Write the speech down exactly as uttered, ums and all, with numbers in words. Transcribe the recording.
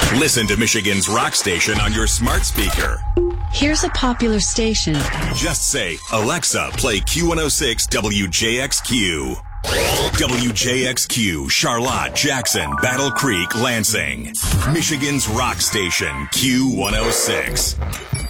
Listen to Michigan's rock station on your smart speaker. Here's a popular station. Just say, Alexa, play Q one oh six W J X Q. W J X Q, Charlotte, Jackson, Battle Creek, Lansing. Michigan's rock station, Q one oh six.